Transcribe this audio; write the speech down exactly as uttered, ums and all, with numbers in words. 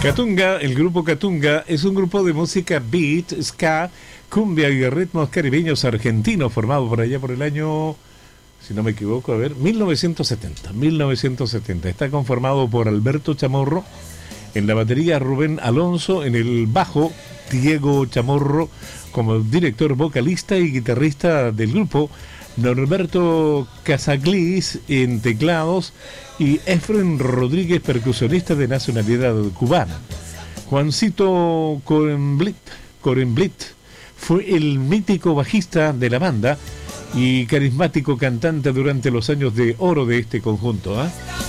Catunga, el grupo Catunga es un grupo de música beat, ska, cumbia y ritmos caribeños argentinos formado por allá por el año, si no me equivoco, a ver, mil novecientos setenta. mil novecientos setenta. Está conformado por Alberto Chamorro, en la batería Rubén Alonso, en el bajo Diego Chamorro como director vocalista y guitarrista del grupo, Norberto Casaglis en teclados y Efren Rodríguez, percusionista de nacionalidad cubana. Juancito Corenblit, Corenblit fue el mítico bajista de la banda y carismático cantante durante los años de oro de este conjunto, ¿eh?